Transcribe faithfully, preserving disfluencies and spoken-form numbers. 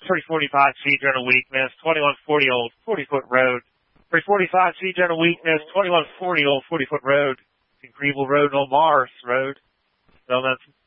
three forty-five C Journal Weakness, twenty-one forty Old forty Foot Road. three forty-five C Journal Weakness, twenty-one forty Old forty Foot Road. Greenville Road, Old Mars Road. So that's